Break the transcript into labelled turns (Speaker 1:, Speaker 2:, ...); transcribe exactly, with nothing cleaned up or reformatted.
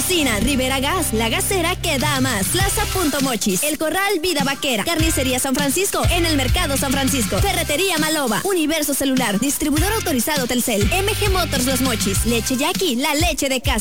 Speaker 1: patrocinan Rivera Gas, la gasera que da más. Plaza Punto Mochis, El Corral Vida Vaquera, Carnicería San Francisco en el Mercado San Francisco, Ferretería Maloba, Universo Celular, distribuidor autorizado Telcel, M G Motors Los Mochis, Leche Jackie, la leche de casa.